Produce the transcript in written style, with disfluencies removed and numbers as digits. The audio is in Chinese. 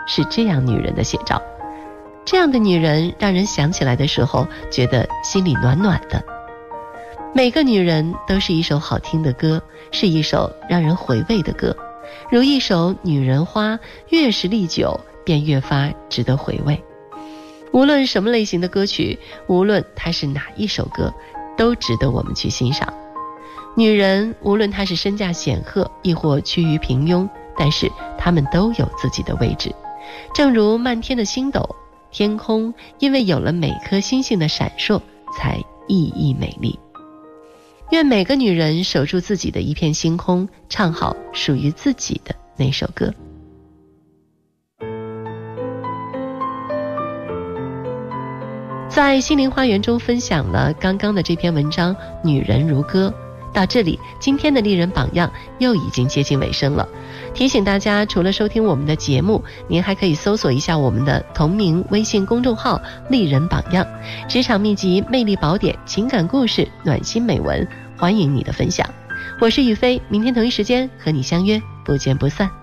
是这样女人的写照。这样的女人让人想起来的时候，觉得心里暖暖的。每个女人都是一首好听的歌，是一首让人回味的歌，如一首女人花，越是历久，便越发值得回味。无论什么类型的歌曲，无论它是哪一首歌，都值得我们去欣赏。女人无论她是身价显赫，亦或趋于平庸，但是她们都有自己的位置。正如漫天的星斗，天空因为有了每颗星星的闪烁，才熠熠美丽。愿每个女人守住自己的一片星空，唱好属于自己的那首歌。在心灵花园中分享了刚刚的这篇文章《女人如歌》。到这里，今天的丽人榜样又已经接近尾声了。提醒大家，除了收听我们的节目，您还可以搜索一下我们的同名微信公众号丽人榜样，职场秘籍、魅力宝典、情感故事、暖心美文，欢迎你的分享。我是雨飞，明天同一时间和你相约，不见不散。